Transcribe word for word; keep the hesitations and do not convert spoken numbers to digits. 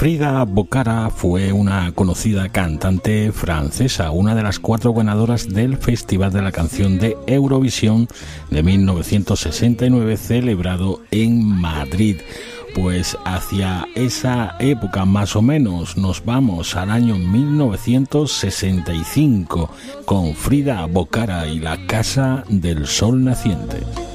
Frida Bocara fue una conocida cantante francesa, una de las cuatro ganadoras del Festival de la Canción de Eurovisión de mil novecientos sesenta y nueve, celebrado en Madrid. Pues hacia esa época más o menos nos vamos al año mil novecientos sesenta y cinco con Frida Bocara y la Casa del Sol Naciente.